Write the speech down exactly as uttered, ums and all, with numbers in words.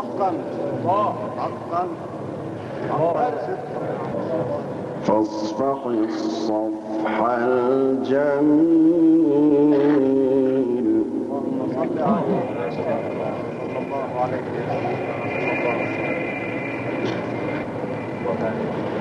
حقا حقا حقا فاصفح الصفح الجميل. اللهم صل عليه صلى الله عليه وسلم.